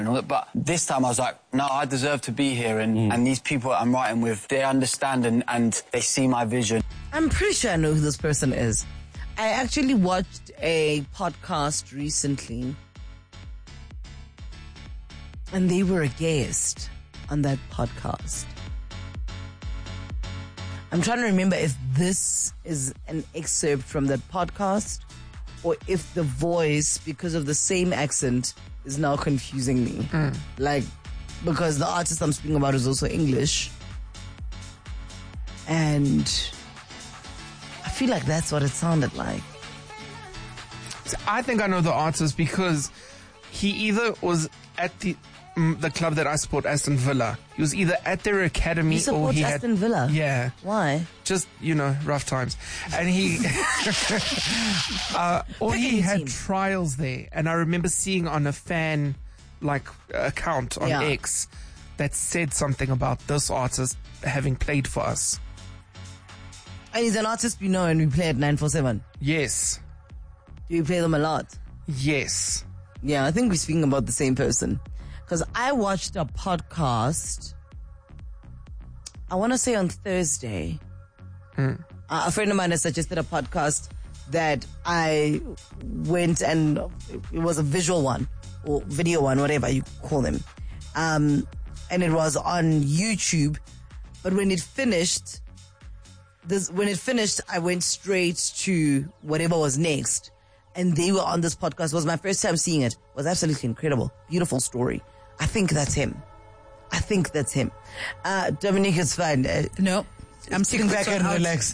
and all that. But this time I was like, no, I deserve to be here, and these people I'm writing with, they understand and they see my vision. I'm pretty sure I know who this person is. I actually watched a podcast recently, and they were a guest on that podcast. I'm trying to remember if this is an excerpt from that podcast or if the voice, because of the same accent, is now confusing me. Like, because the artist I'm speaking about is also English. And I feel like that's what it sounded like. I think I know the artist because he either was at the club that I support, Aston Villa. He was either at their academy or he had... Aston Villa? Yeah. Why? Just, rough times. And he... or he had trials there. And I remember seeing on a fan, account on X that said something about this artist having played for us. And he's an artist we know and we play at 947. Yes. Do you play them a lot? Yes. Yeah, I think we're speaking about the same person. Because I watched a podcast, I want to say on Thursday. A friend of mine has suggested a podcast that I went and it was a visual one or video one, whatever you call them. And it was on YouTube. But when it finished, I went straight to whatever was next. And they were on this podcast. It was my first time seeing it. It was absolutely incredible. Beautiful story. I think that's him. Dominique, it's fine. No. I'm sitting back and relax.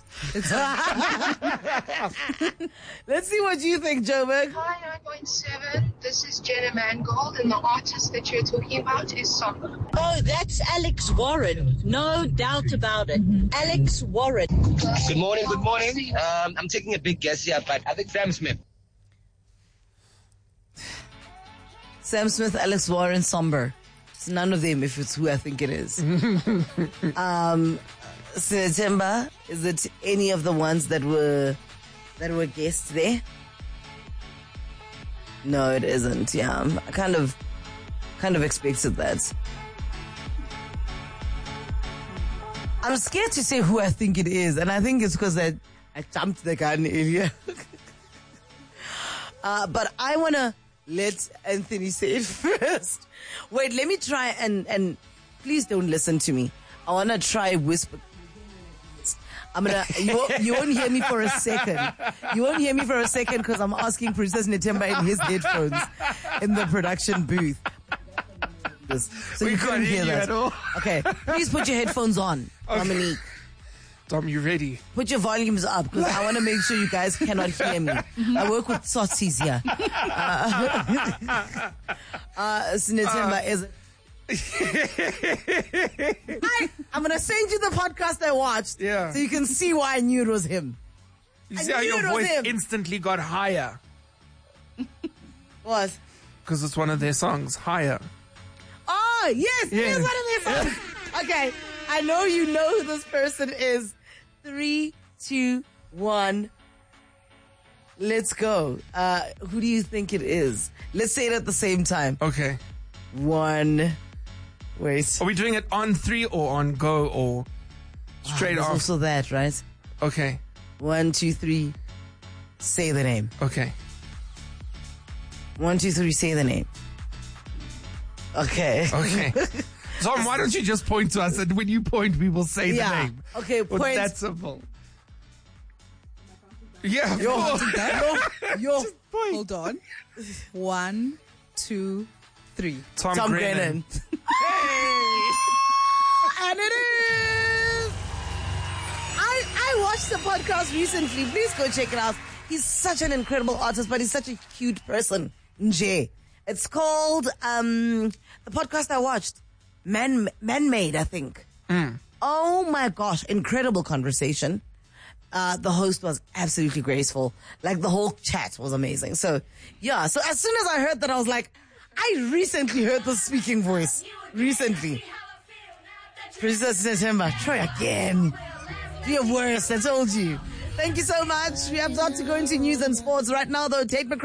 Let's see what you think, Joburg. Hi, 9.7. This is Jenna Mangold, and the artist that you're talking about is Somber. Oh, that's Alex Warren. No doubt about it. Alex Warren. Good morning. I'm taking a big guess here, but I think Sam Smith. Sam Smith, Alex Warren, Somber. It's none of them if it's who I think it is. September, is it any of the ones that were guests there? No, it isn't. Yeah, I kind of expected that. I'm scared to say who I think it is, and I think it's because I jumped the gun earlier. But I want to let Anthony say it first. Wait, let me try and please don't listen to me. I want to try whisper. You won't hear me for a second. You won't hear me for a second because I'm asking Princess Netemba in his headphones in the production booth. So we couldn't hear that at all. Okay, please put your headphones on, okay. Dominique. Dom, you ready? Put your volumes up because I want to make sure you guys cannot hear me. I work with Sotsies here. Netemba is... I'm going to send you the podcast I watched so you can see why I knew it was him. You see how your voice instantly got higher? What? Because it's one of their songs, Higher. Oh, yes, it is one of their songs. Okay, I know you know who this person is. 3, 2, 1. Let's go. Who do you think it is? Let's say it at the same time. Okay. 1. Wait. Are we doing it on 3 or on go or straight off? Also that, right? Okay. 1, 2, 3. Say the name. Okay. 1, 2, 3. Say the name. Okay. Okay. Tom, why don't you just point to us, and when you point, we will say the name. Okay, point. That's simple. Yeah. Yo. Hold on. 1, 2, 3. Tom Grennan. Hey! And it is! I watched the podcast recently. Please go check it out. He's such an incredible artist, but he's such a cute person. Nje. It's called, the podcast I watched, Man-Made, I think. Oh my gosh, incredible conversation. The host was absolutely graceful. Like, the whole chat was amazing. So, yeah. So, as soon as I heard that, I was like, I recently heard the speaking voice. Recently. Princess Netemba, try again. You're worse, I told you. Thank you so much. We have got to go into news and sports right now, though. Tate McCracken.